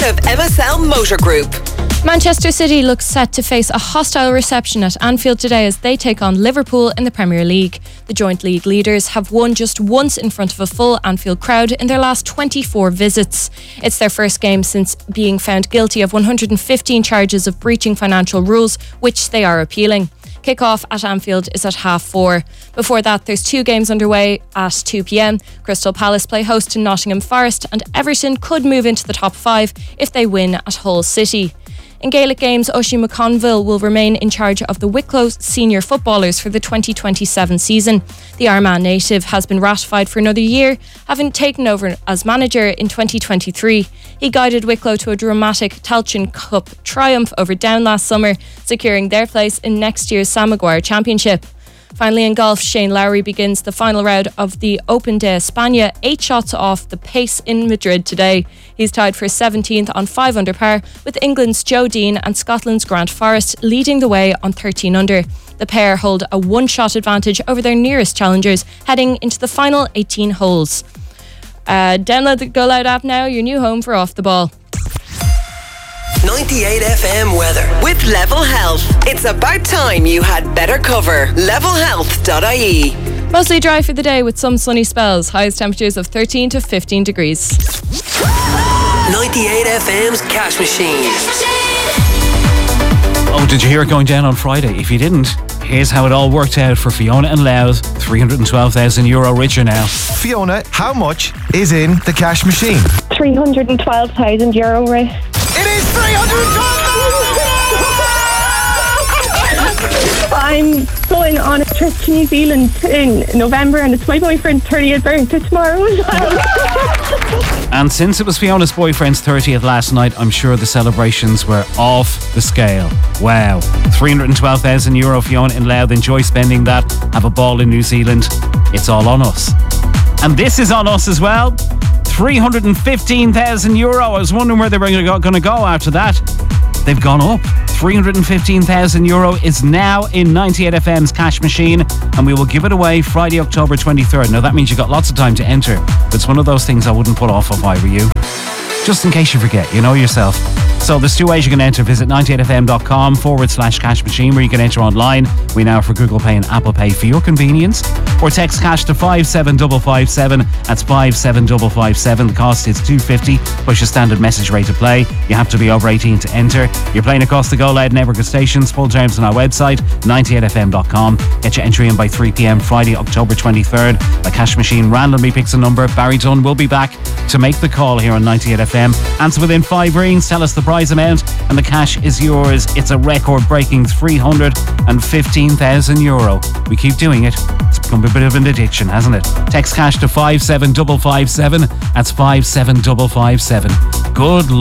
part of MSL Motor Group. Manchester City looks set to face a hostile reception at Anfield today as they take on Liverpool in the Premier League. The joint league leaders have won just once in front of a full Anfield crowd in their last 24 visits. It's their first game since being found guilty of 115 charges of breaching financial rules, which they are appealing. Kick-off at Anfield is at 4:30. Before that, there's 2 games underway at 2 p.m. Crystal Palace play host to Nottingham Forest, and Everton could move into the top 5 if they win at Hull City. In Gaelic games, Oisin McConville will remain in charge of the Wicklow senior footballers for the 2027 season. The Armagh native has been ratified for another year, having taken over as manager in 2023. He guided Wicklow to a dramatic Tailteann Cup triumph over Down last summer, securing their place in next year's Sam Maguire Championship. Finally, in golf, Shane Lowry begins the final round of the Open de España, 8 shots off the pace in Madrid today. He's tied for 17th on 5 under par, with England's Joe Dean and Scotland's Grant Forrest leading the way on 13 under. The pair hold a 1-shot advantage over their nearest challengers, heading into the final 18 holes. Download the Go Loud app now, your new home for Off the Ball. 98 FM weather with Level Health. It's about time you had better cover. Levelhealth.ie. Mostly dry for the day with some sunny spells. Highest temperatures of 13 to 15 degrees. 98 FM's Cash Machine. Oh, did you hear it going down on Friday? If you didn't, here's how it all worked out for Fiona and Louth. €312,000 richer now. Fiona, how much is in the cash machine? €312,000, Ray. It is 312,000! I'm going on a trip to New Zealand in November, and it's my boyfriend's 30th birthday tomorrow as well. And since it was Fiona's boyfriend's 30th last night, I'm sure the celebrations were off the scale. Wow. €312,000, Fiona and Louth. Enjoy spending that. Have a ball in New Zealand. It's all on us. And this is on us as well. €315,000. I was wondering where they were going to go after that. They've gone up. €315,000 is now in 98 FM's cash machine, and we will give it away Friday, October 23rd. Now that means you've got lots of time to enter. It's one of those things I wouldn't put off if I were you. Just in case you forget, you know yourself. So there's 2 ways you can enter. Visit 98fm.com/cash machine, where you can enter online. We now offer Google Pay and Apple Pay for your convenience. Or text cash to 57557. That's 57557. The cost is $2.50 plus your standard message rate to play. You have to be over 18 to enter. You're playing across the Go Loud network of stations. Full terms on our website, 98fm.com. Get your entry in by 3 p.m. Friday, October 23rd. The cash machine randomly picks a number. Barry Dunn will be back to make the call here on 98 FM. Answer within 5 rings. Tell us the prize amount and the cash is yours. It's a record-breaking €315,000. We keep doing it. It's become a bit of an addiction, hasn't it? Text cash to 57557. That's 57557. Good luck.